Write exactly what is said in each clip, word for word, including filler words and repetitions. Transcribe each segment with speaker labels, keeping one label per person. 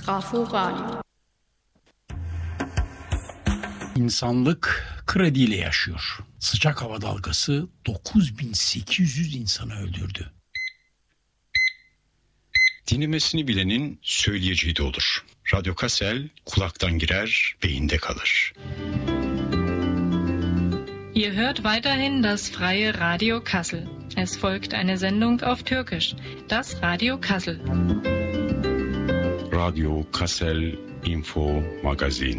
Speaker 1: Trafo Radio.
Speaker 2: İnsanlık krediyle yaşıyor. Sıcak hava dalgası dokuz bin sekiz yüz insanı öldürdü.
Speaker 3: Dinlemesini bilenin söyleyeceği de olur. Radyo Kassel kulaktan girer, beyinde kalır.
Speaker 4: Ihr hört weiterhin das freie Radio Kassel. Es folgt eine Sendung auf Türkisch, das Radio Kassel.
Speaker 3: Radio Kassel Info Magazin.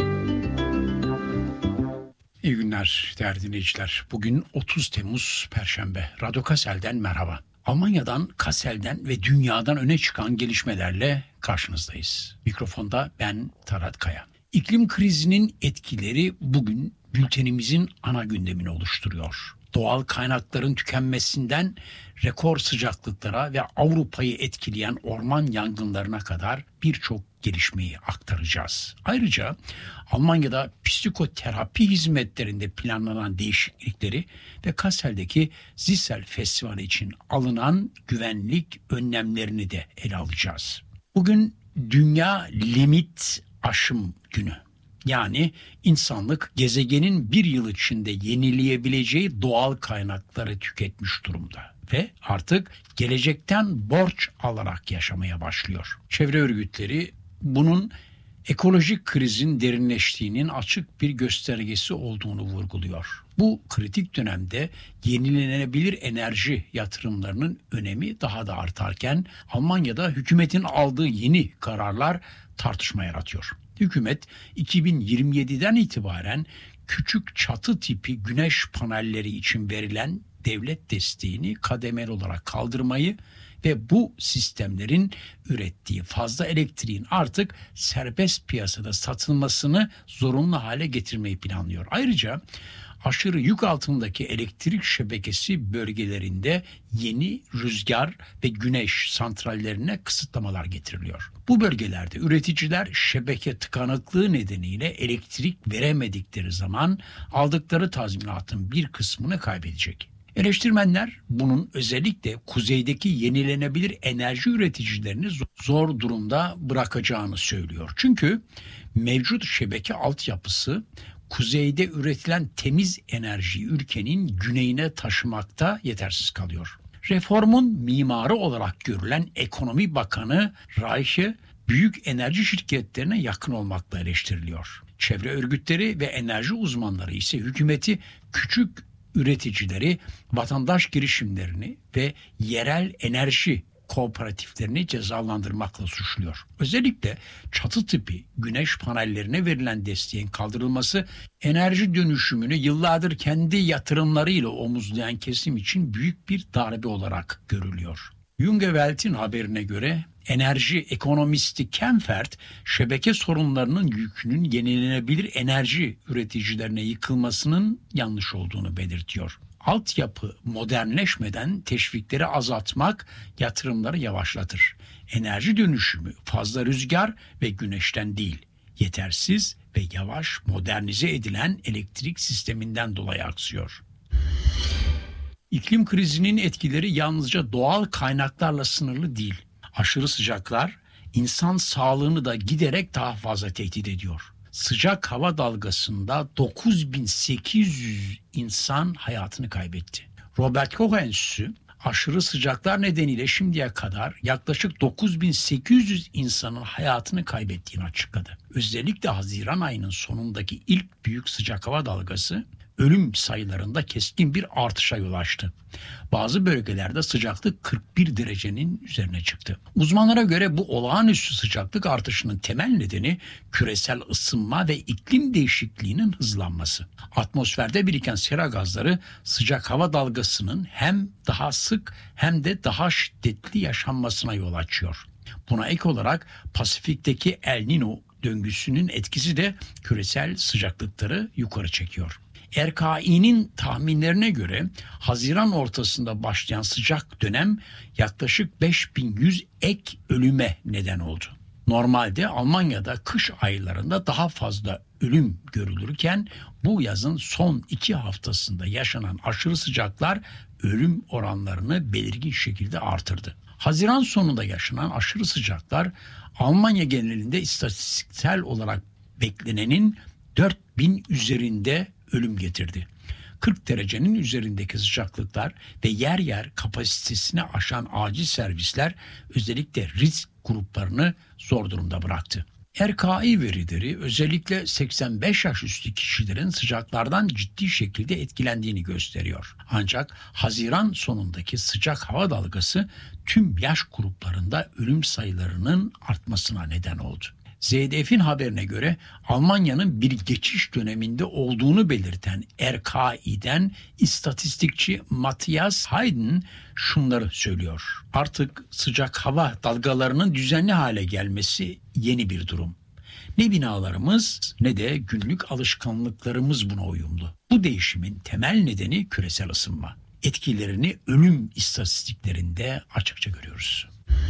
Speaker 2: İyi günler değerli dinleyiciler. Bugün otuz Temmuz Perşembe. Radyo Kassel'den merhaba. Almanya'dan, Kassel'den ve dünyadan öne çıkan gelişmelerle karşınızdayız. Mikrofonda ben Tarat Kaya. İklim krizinin etkileri bugün bültenimizin ana gündemini oluşturuyor. Doğal kaynakların tükenmesinden rekor sıcaklıklara ve Avrupa'yı etkileyen orman yangınlarına kadar birçok gelişmeyi aktaracağız. Ayrıca Almanya'da psikoterapi hizmetlerinde planlanan değişiklikleri ve Kassel'deki Zissel Festivali için alınan güvenlik önlemlerini de ele alacağız. Bugün Dünya Limit Aşım Günü. Yani insanlık gezegenin bir yıl içinde yenileyebileceği doğal kaynakları tüketmiş durumda ve artık gelecekten borç alarak yaşamaya başlıyor. Çevre örgütleri bunun ekolojik krizin derinleştiğinin açık bir göstergesi olduğunu vurguluyor. Bu kritik dönemde yenilenebilir enerji yatırımlarının önemi daha da artarken Almanya'da hükümetin aldığı yeni kararlar tartışma yaratıyor. Hükümet iki bin yirmi yediden itibaren küçük çatı tipi güneş panelleri için verilen devlet desteğini kademeli olarak kaldırmayı ve bu sistemlerin ürettiği fazla elektriğin artık serbest piyasada satılmasını zorunlu hale getirmeyi planlıyor. Ayrıca aşırı yük altındaki elektrik şebekesi bölgelerinde yeni rüzgar ve güneş santrallerine kısıtlamalar getiriliyor. Bu bölgelerde üreticiler şebeke tıkanıklığı nedeniyle elektrik veremedikleri zaman aldıkları tazminatın bir kısmını kaybedecek. Eleştirmenler bunun özellikle kuzeydeki yenilenebilir enerji üreticilerini zor durumda bırakacağını söylüyor. Çünkü mevcut şebeke altyapısı kuzeyde üretilen temiz enerjiyi ülkenin güneyine taşımakta yetersiz kalıyor. Reformun mimarı olarak görülen Ekonomi Bakanı Reiche, büyük enerji şirketlerine yakın olmakla eleştiriliyor. Çevre örgütleri ve enerji uzmanları ise hükümeti küçük üreticileri, vatandaş girişimlerini ve yerel enerji kooperatiflerini cezalandırmakla suçluyor. Özellikle çatı tipi güneş panellerine verilen desteğin kaldırılması enerji dönüşümünü yıllardır kendi yatırımlarıyla omuzlayan kesim için büyük bir darbe olarak görülüyor. Junge Welt'in haberine göre enerji ekonomisti Kempfert, şebeke sorunlarının yükünün yenilenebilir enerji üreticilerine yıkılmasının yanlış olduğunu belirtiyor. Altyapı modernleşmeden teşvikleri azaltmak yatırımları yavaşlatır. Enerji dönüşümü fazla rüzgar ve güneşten değil, yetersiz ve yavaş modernize edilen elektrik sisteminden dolayı aksıyor. İklim krizinin etkileri yalnızca doğal kaynaklarla sınırlı değil. Aşırı sıcaklar insan sağlığını da giderek daha fazla tehdit ediyor. Sıcak hava dalgasında dokuz bin sekiz yüz insan hayatını kaybetti. Robert Koch Enstitüsü aşırı sıcaklar nedeniyle şimdiye kadar yaklaşık dokuz bin sekiz yüz insanın hayatını kaybettiğini açıkladı. Özellikle Haziran ayının sonundaki ilk büyük sıcak hava dalgası ölüm sayılarında keskin bir artışa yol açtı. Bazı bölgelerde sıcaklık kırk bir derecenin üzerine çıktı. Uzmanlara göre bu olağanüstü sıcaklık artışının temel nedeni küresel ısınma ve iklim değişikliğinin hızlanması. Atmosferde biriken sera gazları sıcak hava dalgasının hem daha sık hem de daha şiddetli yaşanmasına yol açıyor. Buna ek olarak Pasifik'teki El Niño döngüsünün etkisi de küresel sıcaklıkları yukarı çekiyor. R K İ'nin tahminlerine göre Haziran ortasında başlayan sıcak dönem yaklaşık beş bin yüz ek ölüme neden oldu. Normalde Almanya'da kış aylarında daha fazla ölüm görülürken bu yazın son iki haftasında yaşanan aşırı sıcaklar ölüm oranlarını belirgin şekilde artırdı. Haziran sonunda yaşanan aşırı sıcaklar Almanya genelinde istatistiksel olarak beklenenin dört bin üzerinde ölüm getirdi. kırk derecenin üzerindeki sıcaklıklar ve yer yer kapasitesini aşan acil servisler özellikle risk gruplarını zor durumda bıraktı. R K I verileri özellikle seksen beş yaş üstü kişilerin sıcaklardan ciddi şekilde etkilendiğini gösteriyor. Ancak Haziran sonundaki sıcak hava dalgası tüm yaş gruplarında ölüm sayılarının artmasına neden oldu. Z D F'in haberine göre Almanya'nın bir geçiş döneminde olduğunu belirten R K İ'den istatistikçi Matthias Hayden şunları söylüyor. Artık sıcak hava dalgalarının düzenli hale gelmesi yeni bir durum. Ne binalarımız ne de günlük alışkanlıklarımız buna uyumlu. Bu değişimin temel nedeni küresel ısınma. Etkilerini ölüm istatistiklerinde açıkça görüyoruz.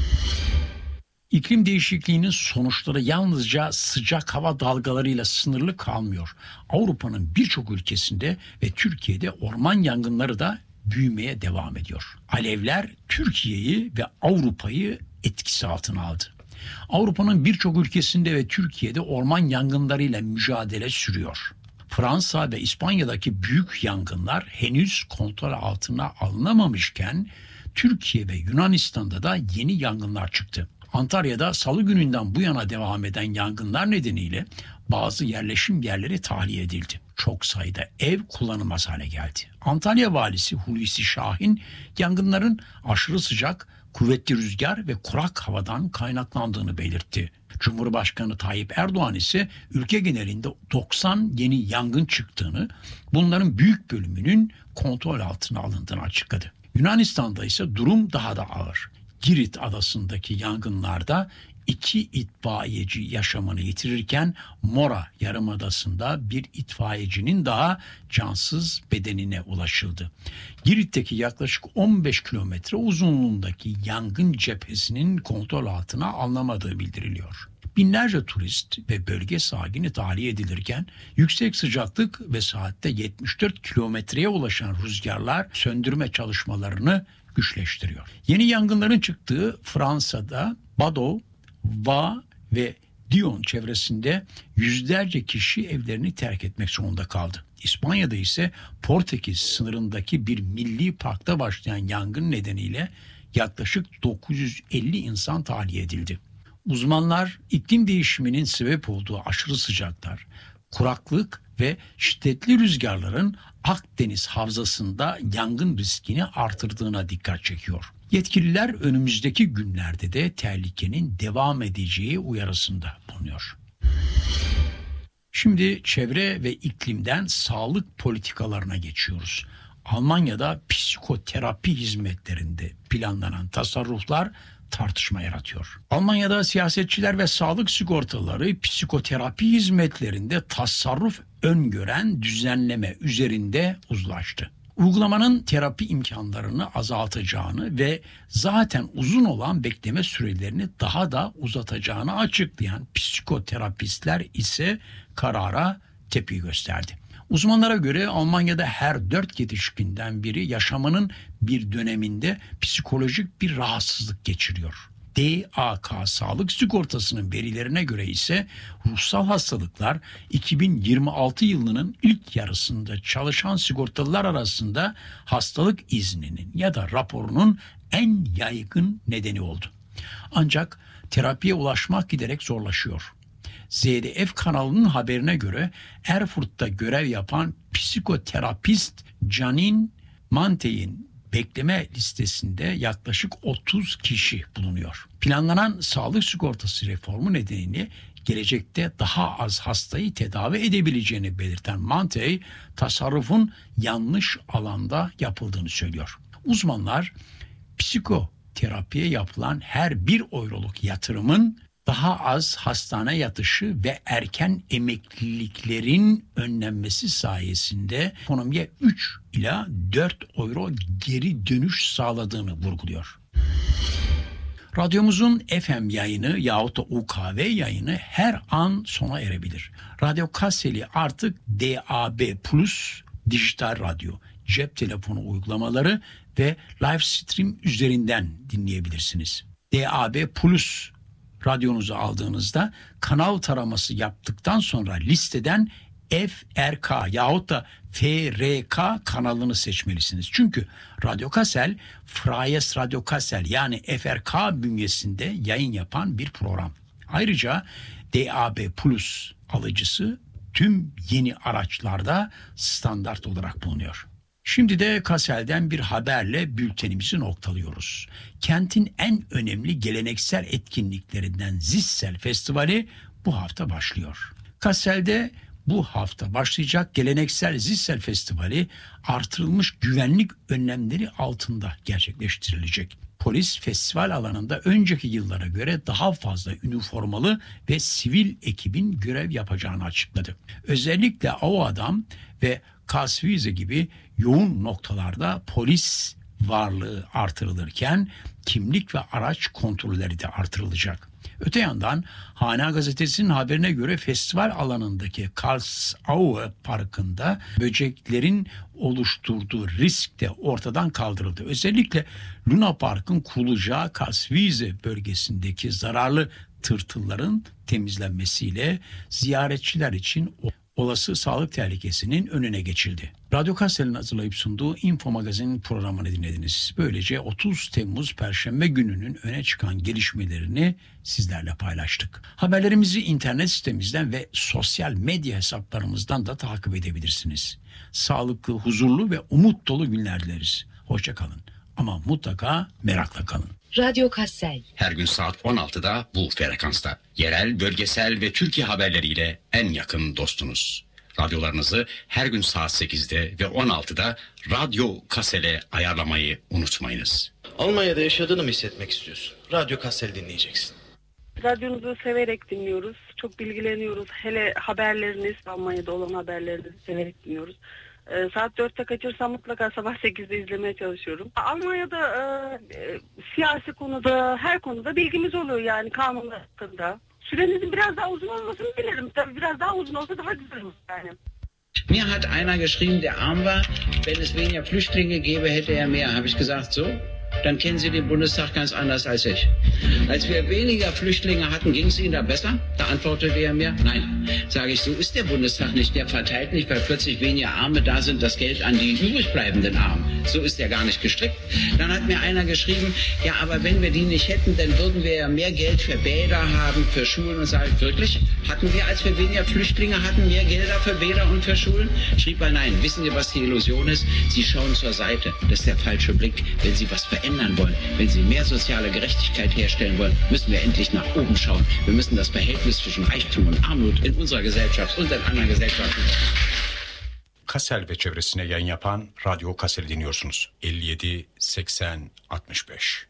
Speaker 2: İklim değişikliğinin sonuçları yalnızca sıcak hava dalgalarıyla sınırlı kalmıyor. Avrupa'nın birçok ülkesinde ve Türkiye'de orman yangınları da büyümeye devam ediyor. Alevler Türkiye'yi ve Avrupa'yı etkisi altına aldı. Avrupa'nın birçok ülkesinde ve Türkiye'de orman yangınlarıyla mücadele sürüyor. Fransa ve İspanya'daki büyük yangınlar henüz kontrol altına alınamamışken Türkiye ve Yunanistan'da da yeni yangınlar çıktı. Antalya'da Salı gününden bu yana devam eden yangınlar nedeniyle bazı yerleşim yerleri tahliye edildi. Çok sayıda ev kullanılmaz hale geldi. Antalya valisi Hulusi Şahin yangınların aşırı sıcak, kuvvetli rüzgar ve kurak havadan kaynaklandığını belirtti. Cumhurbaşkanı Tayyip Erdoğan ise ülke genelinde doksan yeni yangın çıktığını, bunların büyük bölümünün kontrol altına alındığını açıkladı. Yunanistan'da ise durum daha da ağır. Girit adasındaki yangınlarda iki itfaiyeci yaşamını yitirirken Mora Yarımadası'nda bir itfaiyecinin daha cansız bedenine ulaşıldı. Girit'teki yaklaşık on beş kilometre uzunluğundaki yangın cephesinin kontrol altına alınamadığı bildiriliyor. Binlerce turist ve bölge sakini tahliye edilirken yüksek sıcaklık ve saatte yetmiş dört kilometreye ulaşan rüzgarlar söndürme çalışmalarını güçleştiriyor. Yeni yangınların çıktığı Fransa'da Bordeaux, Va ve Dijon çevresinde yüzlerce kişi evlerini terk etmek zorunda kaldı. İspanya'da ise Portekiz sınırındaki bir milli parkta başlayan yangın nedeniyle yaklaşık dokuz yüz elli insan tahliye edildi. Uzmanlar iklim değişiminin sebep olduğu aşırı sıcaklar, kuraklık ve şiddetli rüzgarların Akdeniz havzasında yangın riskini artırdığına dikkat çekiyor. Yetkililer önümüzdeki günlerde de tehlikenin devam edeceği uyarısında bulunuyor. Şimdi çevre ve iklimden sağlık politikalarına geçiyoruz. Almanya'da psikoterapi hizmetlerinde planlanan tasarruflar tartışma yaratıyor. Almanya'da siyasetçiler ve sağlık sigortaları psikoterapi hizmetlerinde tasarruf öngören düzenleme üzerinde uzlaştı. Uygulamanın terapi imkanlarını azaltacağını ve zaten uzun olan bekleme sürelerini daha da uzatacağını açıklayan psikoterapistler ise karara tepki gösterdi. Uzmanlara göre Almanya'da her dört yetişkinden biri yaşamının bir döneminde psikolojik bir rahatsızlık geçiriyor. D A K Sağlık Sigortası'nın verilerine göre ise ruhsal hastalıklar iki bin yirmi altı yılının ilk yarısında çalışan sigortalılar arasında hastalık izninin ya da raporunun en yaygın nedeni oldu. Ancak terapiye ulaşmak giderek zorlaşıyor. Z D F kanalının haberine göre Erfurt'ta görev yapan psikoterapist Janine Mantey'in bekleme listesinde yaklaşık otuz kişi bulunuyor. Planlanan sağlık sigortası reformu nedeniyle gelecekte daha az hastayı tedavi edebileceğini belirten Mantey, tasarrufun yanlış alanda yapıldığını söylüyor. Uzmanlar psikoterapiye yapılan her bir euroluk yatırımın daha az hastane yatışı ve erken emekliliklerin önlenmesi sayesinde ekonomiye üç ila dört euro geri dönüş sağladığını vurguluyor. Radyomuzun F M yayını yahut da U K V yayını her an sona erebilir. Radyo Kasseli artık D A B Plus, dijital radyo, cep telefonu uygulamaları ve live stream üzerinden dinleyebilirsiniz. D A B Plus radyonuzu aldığınızda kanal taraması yaptıktan sonra listeden F R K yahut da F R K kanalını seçmelisiniz. Çünkü Radyo Kassel, Freies Radio Kassel yani F R K bünyesinde yayın yapan bir program. Ayrıca D A B Plus alıcısı tüm yeni araçlarda standart olarak bulunuyor. Şimdi de Kassel'den bir haberle bültenimizi noktalıyoruz. Kentin en önemli geleneksel etkinliklerinden Zissel Festivali bu hafta başlıyor. Kassel'de bu hafta başlayacak geleneksel Zissel Festivali artırılmış güvenlik önlemleri altında gerçekleştirilecek. Polis festival alanında önceki yıllara göre daha fazla üniformalı ve sivil ekibin görev yapacağını açıkladı. Özellikle Auadam ve Karlswiese gibi yoğun noktalarda polis varlığı artırılırken kimlik ve araç kontrolleri de artırılacak. Öte yandan Hana Gazetesi'nin haberine göre festival alanındaki Karlsaue Parkı'nda böceklerin oluşturduğu risk de ortadan kaldırıldı. Özellikle Luna Park'ın kurulacağı Karlswiese bölgesindeki zararlı tırtılların temizlenmesiyle ziyaretçiler için olası sağlık tehlikesinin önüne geçildi. Radyo Kassel'in hazırlayıp sunduğu Info Magazin programını dinlediniz. Böylece otuz Temmuz Perşembe gününün öne çıkan gelişmelerini sizlerle paylaştık. Haberlerimizi internet sitemizden ve sosyal medya hesaplarımızdan da takip edebilirsiniz. Sağlıklı, huzurlu ve umut dolu günler dileriz. Hoşça kalın ama mutlaka merakla kalın.
Speaker 1: Radyo Kassel.
Speaker 5: Her gün saat on altıda bu frekansta. Yerel, bölgesel ve Türkiye haberleriyle en yakın dostunuz. Radyolarınızı her gün saat sekizde ve on altıda Radyo Kassel'e ayarlamayı unutmayınız.
Speaker 6: Almanya'da yaşadığını mı hissetmek istiyorsun? Radyo Kassel dinleyeceksin.
Speaker 7: Radyonuzu severek dinliyoruz. Çok bilgileniyoruz. Hele haberleriniz, Almanya'da olan haberlerinizi severek dinliyoruz. E, saat dörtte kaçırsam mutlaka sabah sekizde izlemeye çalışıyorum. Almanya'da e, e, siyasi konuda, her konuda bilgimiz oluyor yani kanunlar hakkında. Sürenizin biraz daha uzun olmasını dilerim. Tabii biraz daha uzun olsa daha güzel olur yani.
Speaker 8: Mir hat einer geschrieben, der arm war, wenn es weniger Flüchtlinge gäbe, hätte er mehr. Habe ich gesagt, so? Dann kennen Sie den Bundestag ganz anders als ich. Als wir weniger Flüchtlinge hatten, ging es Ihnen da besser? Da antwortete er mir, nein. Sage ich, so ist der Bundestag nicht. Der verteilt nicht, weil plötzlich weniger Arme da sind, das Geld an die übrigbleibenden Armen. So ist er gar nicht gestrickt. Dann hat mir einer geschrieben, ja, aber wenn wir die nicht hätten, dann würden wir ja mehr Geld für Bäder haben, für Schulen. Und sage ich, wirklich? Hatten wir, als wir weniger Flüchtlinge hatten, mehr Gelder für Bäder und für Schulen? Schrieb er, nein. Wissen Sie, was die Illusion ist? Sie schauen zur Seite. Das ist der falsche Blick. Wenn Sie was verändern wollen, wenn Sie mehr soziale Gerechtigkeit herstellen wollen, müssen wir endlich nach oben schauen. Wir müssen das Verhältnis zwischen Reichtum und Armut in unserer Gesellschaft und in anderen Gesellschaften.
Speaker 3: Kassel ve çevresine yayın yapan Radyo Kassel'i dinliyorsunuz. elli yedi seksen altmış beş